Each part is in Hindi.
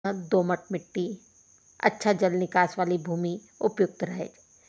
दोमट मिट्टी, अच्छा जल निकास वाली भूमि उपयुक्त रहे।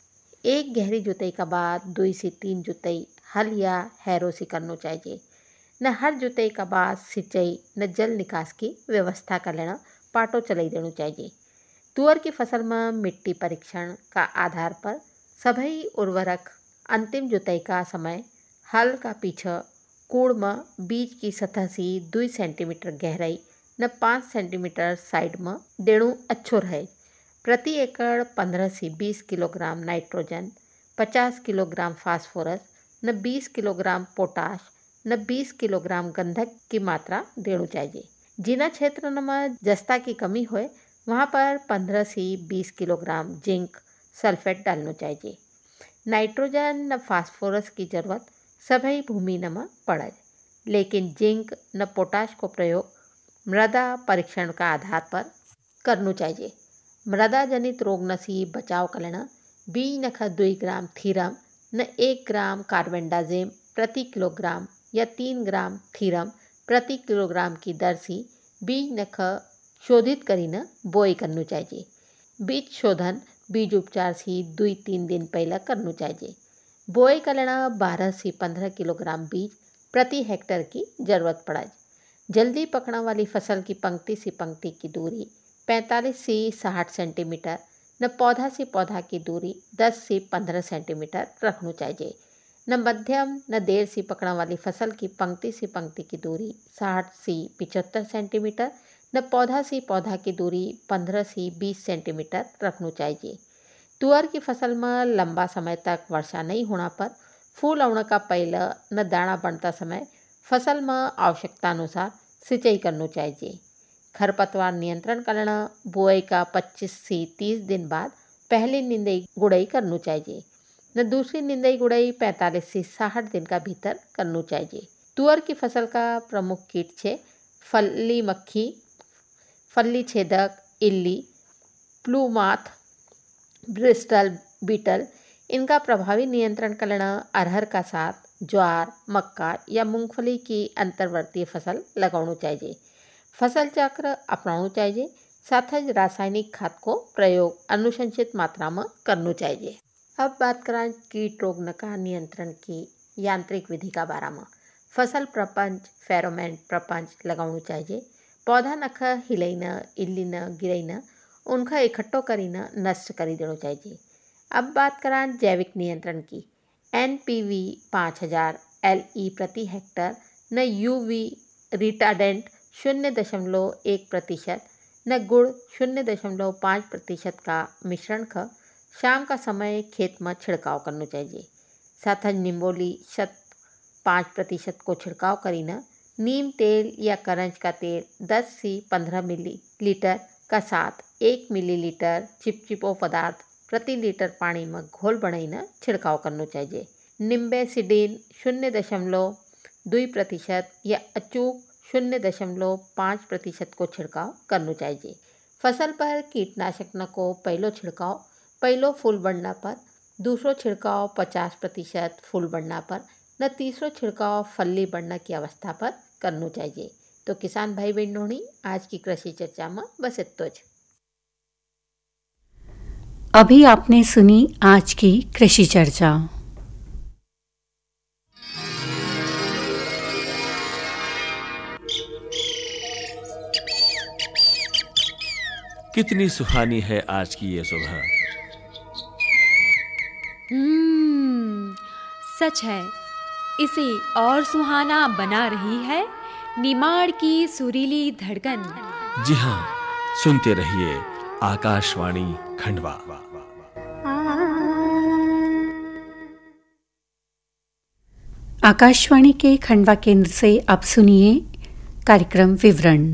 एक गहरी जुताई का बाद 2 से 3 जुताई हल या हैरो से करना चाहिए। न हर जुताई का बाद सिंचाई न जल निकास की व्यवस्था कर लेना पाटो चलाई देना चाहिए। तुअर की फसल में मिट्टी परीक्षण का आधार पर सभी उर्वरक अंतिम जुताई का समय हल का पीछे कूड़ में बीज की सतह से 2 सेंटीमीटर गहराई न 5 सेंटीमीटर साइड में देणु अच्छो रहे। प्रति एकड़ 15 से 20 किलोग्राम नाइट्रोजन, 50 किलोग्राम फास्फोरस न 20 किलोग्राम पोटाश न 20 किलोग्राम गंधक की मात्रा देणु चाहिए। जिना क्षेत्र में जस्ता की कमी होए वहाँ पर 15 से 20 किलोग्राम जिंक सल्फेट डालना चाहिए। नाइट्रोजन न फास्फोरस की जरूरत सभी भूमि में पड़े, लेकिन जिंक न पोटाश को प्रयोग मृदा परीक्षण का आधार पर करना चाहिए। मृदा जनित रोग न से बचाव कर लेना 20 नखा 2 ग्राम थीरम न 1 ग्राम कार्बेंडाजिम प्रति किलोग्राम या 3 ग्राम थीरम प्रति किलोग्राम की दर से बीज नख शोधित करीने बोई करना चाहिए। बीज शोधन बीज उपचार से 2-3 दिन पहले करना चाहिए। बोई कर लेना 12 से 15 किलोग्राम बीज प्रति हेक्टेयर की जरूरत पड़े। जल्दी पकने वाली फसल की पंक्ति से पंक्ति की दूरी 45 से 60 सेंटीमीटर न पौधा से पौधा की दूरी 10 से 15 सेंटीमीटर रखना चाहिए। न मध्यम न देर से पकने वाली फसल की पंक्ति से पंक्ति की दूरी 60 से 75 सेंटीमीटर न पौधा से पौधा की दूरी 15 से 20 सेंटीमीटर रखना चाहिए। तुअर की फसल में लंबा समय तक वर्षा नहीं होने पर फूल आने का पहले न दाना बनता समय फसल में आवश्यकता अनुसार सिंचाई करना चाहिए। खरपतवार नियंत्रण करना बुआई का 25 से 30 दिन बाद पहली निंदाई गुड़ाई करना चाहिए न दूसरी निंदाई गुड़ाई 45 से 60 दिन का भीतर करना चाहिए। तुअर की फसल का प्रमुख कीट छे फली मक्खी, फली छेदक, इल्ली, प्लूमाथ, ब्रिस्टल बीटल। इनका प्रभावी नियंत्रण करना अरहर का साथ ज्वार, मक्का या मूंगफली की अंतर्वर्तीय फसल लगाना चाहिए। फसल चक्र अपनाना चाहिए, साथ ही रासायनिक खाद को प्रयोग अनुशंसित मात्रा में करना चाहिए। अब बात करें कीट रोग का नियंत्रण की यांत्रिक विधि का बारे में। फसल प्रपंच, फेरोमोन प्रपंच लगाना चाहिए। पौधा नख हिलैना, इल्लीना, गिरैना उनका इकट्ठो करीना नष्ट करी देना चाहिए। अब बात करें जैविक नियंत्रण की। NPV 5000 LE प्रति हेक्टर न UV रिटार्डेंट 0.1% न गुड़ 0.5% का मिश्रण का शाम का समय खेत में छिड़काव करना चाहिए। साथ ही निम्बोली 5% को छिड़काव करीना नीम तेल या करंज का तेल 10 से 15 मिलीलीटर का साथ 1 मिलीलीटर चिपचिपो पदार्थ प्रति लीटर पानी में घोल बनाईना छिड़काव करना चाहिए। निम्बेसिडिन 0.2% या अचूक 0.5% को छिड़काव करना चाहिए। फसल पर कीटनाशक को पहलो छिड़काव पहलो फूल बढ़ना पर, दूसरो छिड़काव 50% फूल बढ़ना पर न तीसरो छिड़काव फली बढ़ना की अवस्था पर करना चाहिए। तो किसान भाई बहनों, आज की कृषि चर्चा में बस इतना ज। अभी आपने सुनी आज की कृषि चर्चा। कितनी सुहानी है आज की ये सुबह। सच है, इसे और सुहाना बना रही है निमाड़ की सुरीली धड़कन। जी हाँ, सुनते रहिए आकाशवाणी खंडवा। आकाशवाणी के खंडवा केंद्र से अब सुनिए कार्यक्रम विवरण।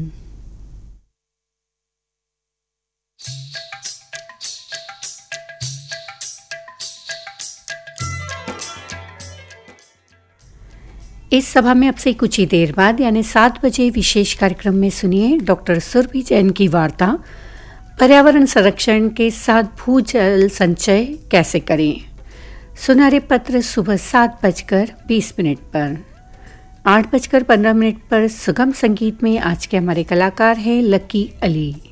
इस सभा में अब से कुछ ही देर बाद यानी 7 बजे विशेष कार्यक्रम में सुनिए डॉक्टर सुरभि जैन की वार्ता पर्यावरण संरक्षण के साथ भूजल संचय कैसे करें। सुनहरे पत्र सुबह 7:20 पर। 8:15 पर सुगम संगीत में आज के हमारे कलाकार हैं लकी अली।